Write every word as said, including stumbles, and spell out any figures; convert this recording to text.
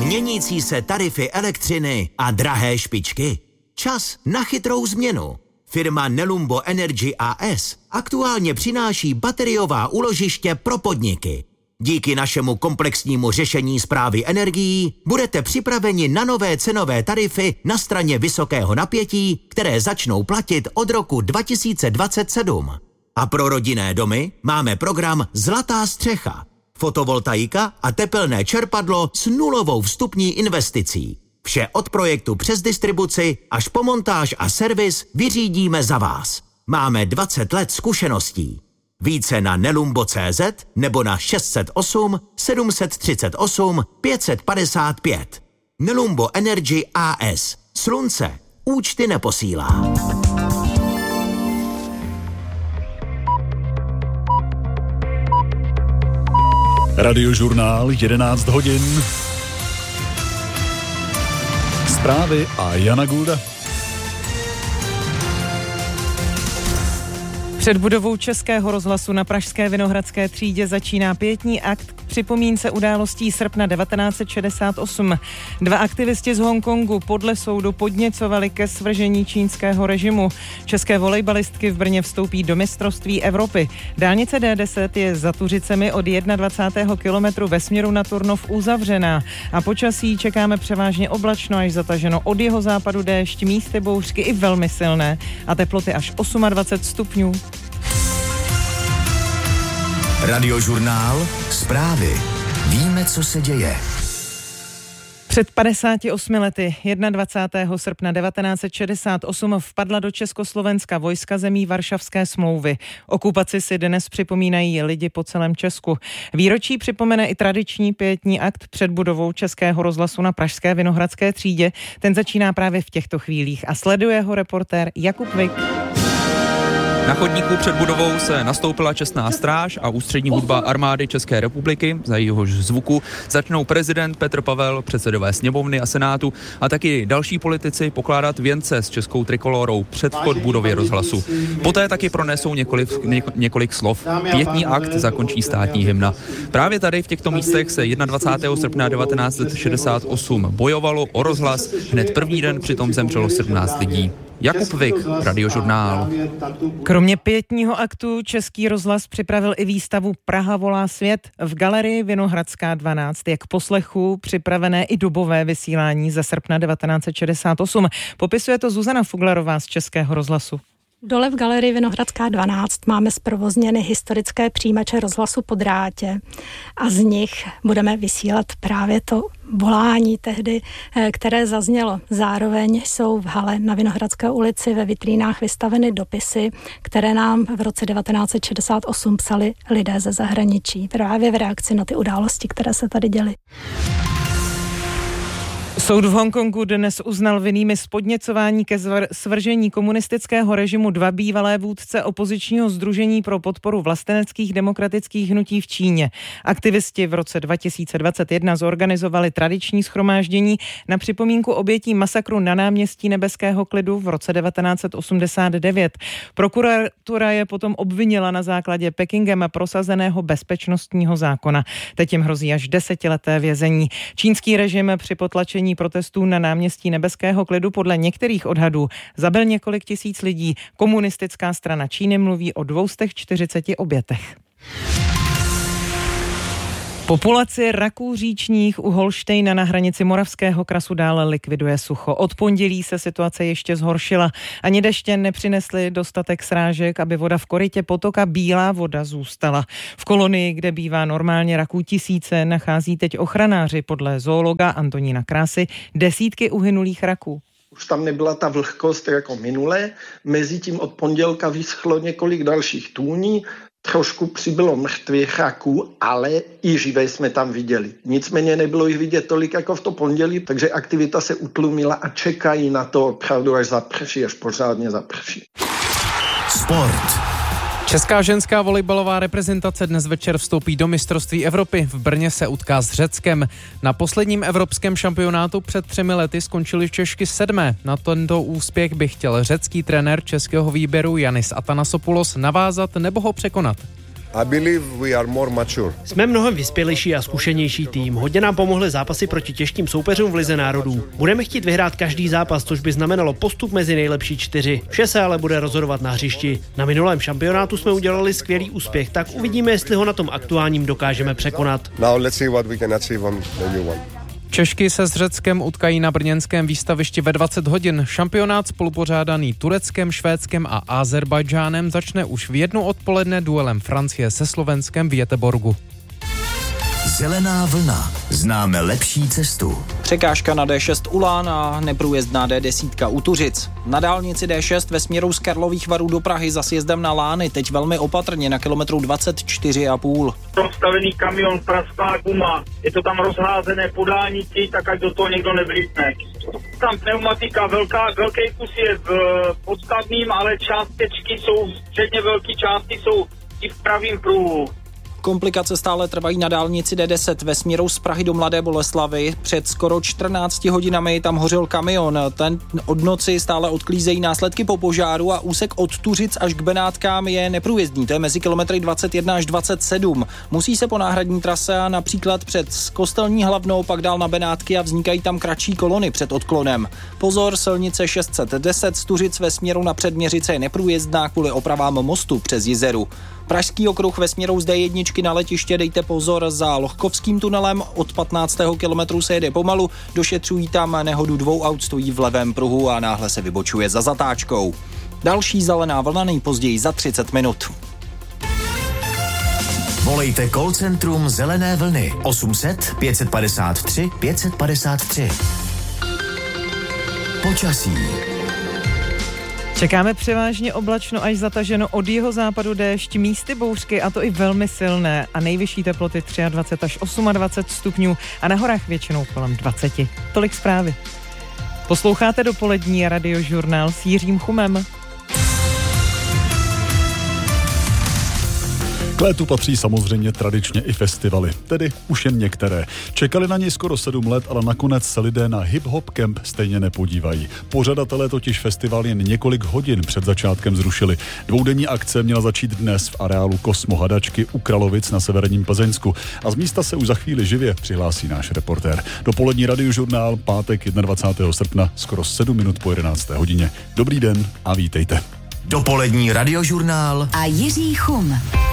Měnící se tarify elektřiny a drahé špičky. Čas na chytrou změnu. Firma Nelumbo Energy á es aktuálně přináší bateriová úložiště pro podniky. Díky našemu komplexnímu řešení správy energií budete připraveni na nové cenové tarify na straně vysokého napětí, které začnou platit od roku dva tisíce dvacet sedm. A pro rodinné domy máme program Zlatá střecha. Fotovoltaika a tepelné čerpadlo s nulovou vstupní investicí. Vše od projektu přes distribuci až po montáž a servis vyřídíme za vás. Máme dvacet let zkušeností. Více na nelumbo tečka cé zet nebo na šest set osm sedm set třicet osm pět set padesát pět. Nelumbo Energy á es. Slunce účty neposílá. Radiožurnál jedenáct hodin. Zprávy a Jana Gulda. Před budovou Českého rozhlasu na pražské Vinohradské třídě začíná pietní akt k připomínce událostí srpna devatenáct set šedesát osm. Dva aktivisti z Hongkongu podle soudu podněcovali ke svržení čínského režimu. České volejbalistky v Brně vstoupí do mistrovství Evropy. Dálnice dé deset je za Tuřicemi od dvacátého prvního kilometru ve směru na Turnov uzavřená. A počasí čekáme převážně oblačno až zataženo, od jihozápadu déšť, místy bouřky i velmi silné a teploty až dvacet osm stupňů. Radiožurnál, zprávy. Víme, co se děje. Před padesáti osmi lety, dvacátého prvního srpna devatenáct set šedesát osm, vpadla do Československa vojska zemí Varšavské smlouvy. Okupaci si dnes připomínají lidi po celém Česku. Výročí připomene i tradiční pietní akt před budovou Českého rozhlasu na pražské Vinohradské třídě. Ten začíná právě v těchto chvílích a sleduje ho reportér Jakub Vik. Na chodníku před budovou se nastoupila čestná stráž a ústřední hudba armády České republiky. Za jehož zvuku začnou prezident Petr Pavel, předsedové sněmovny a senátu a taky další politici pokládat věnce s českou trikolórou před vchod budovy rozhlasu. Poté taky pronesou několik, několik slov. Pietní akt zakončí státní hymna. Právě tady v těchto místech se dvacátého prvního srpna devatenáct set šedesát osm bojovalo o rozhlas. Hned první den přitom zemřelo sedmnáct lidí. Jakub Vik, Radiožurnál. Kromě pietního aktu Český rozhlas připravil i výstavu Praha volá svět v galerii Vinohradská dvanáct. Jak poslechu připravené i dobové vysílání ze srpna devatenáct set šedesát osm. Popisuje to Zuzana Fuglerová z Českého rozhlasu. Dole v galerii Vinohradská dvanáct máme zprovozněny historické přijímače rozhlasu po drátě a z nich budeme vysílat právě to volání tehdy, které zaznělo. Zároveň jsou v hale na Vinohradské ulici ve vitrínách vystaveny dopisy, které nám v roce devatenáct set šedesát osm psali lidé ze zahraničí, právě v reakci na ty události, které se tady děly. Soud v Hongkongu dnes uznal vinnými z podněcování ke svržení komunistického režimu dva bývalé vůdce opozičního sdružení pro podporu vlasteneckých demokratických hnutí v Číně. Aktivisti v roce dva tisíce dvacet jedna zorganizovali tradiční shromáždění na připomínku obětí masakru na náměstí Nebeského klidu v roce devatenáct set osmdesát devět. Prokuratura je potom obvinila na základě Pekingem prosazeného bezpečnostního zákona. Teď jim hrozí až desetileté vězení. Čínský režim při potlačení protestů na náměstí Nebeského klidu podle některých odhadů zabil několik tisíc lidí. Komunistická strana Číny mluví o dvě stě čtyřicet obětech. Populaci raků říčních u Holštejna na hranici Moravského krasu dále likviduje sucho. Od pondělí se situace ještě zhoršila. Ani deště nepřinesly dostatek srážek, aby voda v korytě potoka Bílá voda zůstala. V kolonii, kde bývá normálně raků tisíce, nachází teď ochranáři podle zoologa Antonína Krásy desítky uhynulých raků. Už tam nebyla ta vlhkost jako minule, mezitím od pondělka vyschlo několik dalších tůní, trošku přibylo mrtvých raků, ale i živé jsme tam viděli. Nicméně nebylo jich vidět tolik jako v to pondělí, takže aktivita se utlumila a čekají na to opravdu, až zaprší, až pořádně zaprší. Sport. Česká ženská volejbalová reprezentace dnes večer vstoupí do mistrovství Evropy. V Brně se utká s Řeckem. Na posledním evropském šampionátu před třemi lety skončili Češky sedmé. Na tento úspěch by chtěl řecký trenér českého výběru Yannis Athanasopoulos navázat nebo ho překonat. I believe we are more mature. Jsme mnohem vyspělejší a zkušenější tým. Hodně nám pomohly zápasy proti těžkým soupeřům v Lize národů. Budeme chtít vyhrát každý zápas, což by znamenalo postup mezi nejlepší čtyři. Vše se ale bude rozhodovat na hřišti. Na minulém šampionátu jsme udělali skvělý úspěch, tak uvidíme, jestli ho na tom aktuálním dokážeme překonat. Now let's see what we can achieve on the new one. Češky se s Řeckem utkají na brněnském výstavišti ve dvacet hodin. Šampionát spolupořádaný Tureckem, Švédskem a Azerbajdžánem začne už v jednu odpoledne duelem Francie se Slovenskem v Göteborgu. Zelená vlna. Známe lepší cestu. Překážka na D šest u Lán a neprůjezdná D deset u Tuřic. Na dálnici D šest ve směru z Karlových Varů do Prahy za sjezdem na Lány teď velmi opatrně na kilometru dvacet čtyři a půl. Rozstavený kamion, prasklá guma, je to tam rozházené po dálnici, tak ať do toho někdo nevlítne. Tam pneumatika, velká, velký kus je v podstatným, ale částečky jsou, středně velké části jsou i v pravým pruhu. Komplikace stále trvají na dálnici D deset ve směru z Prahy do Mladé Boleslavi. Před skoro čtrnácti hodinami tam hořel kamion. Ten od noci stále odklízejí následky po požáru a úsek od Tuřic až k Benátkám je neprůjezdný. To je mezi kilometry dvacet jedna až dvacet sedm. Musí se po náhradní trase a například před Kostelní Hlavnou pak dál na Benátky a vznikají tam kratší kolony před odklonem. Pozor, silnice šest set deset z Tuřic ve směru na Předměřice je neprůjezdná kvůli opravám mostu přes Jizeru. Pražský okruh ve směru z D jedna na letiště dejte pozor za Lohkovským tunelem, od patnáctého kilometru se jede pomalu, došetřují tam nehodu dvou aut, stojí v levém pruhu a náhle se vybočuje za zatáčkou. Další zelená vlna nejpozději za třicet minut. Volejte call centrum Zelené vlny osm set pět padesát tři pět padesát tři. Počasí. Čekáme převážně oblačno až zataženo, od jihozápadu déšť, místy bouřky, a to i velmi silné, a nejvyšší teploty dvacet tři až dvacet osm stupňů a na horách většinou kolem dvacet. Tolik zprávy. Posloucháte dopolední radiožurnál s Jiřím Chumem. K létu patří samozřejmě tradičně i festivaly, tedy už jen některé. Čekali na něj skoro sedm let, ale nakonec se lidé na Hip Hop Camp stejně nepodívají. Pořadatelé totiž festival jen několik hodin před začátkem zrušili. Dvoudenní akce měla začít dnes v areálu Kosmo Hadačky u Kralovic na severním Plzeňsku a z místa se už za chvíli živě přihlásí náš reportér. Dopolední radiožurnál, pátek dvacátého prvního srpna, skoro sedm minut po jedenácté hodině. Dobrý den a vítejte. Dopolední radiožurnál a Jiří Chum.